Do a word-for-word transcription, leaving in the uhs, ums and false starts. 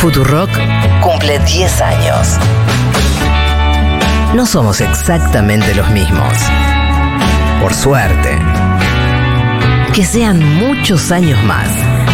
Futurock cumple diez años. No somos exactamente los mismos. Por suerte. Que sean muchos años más.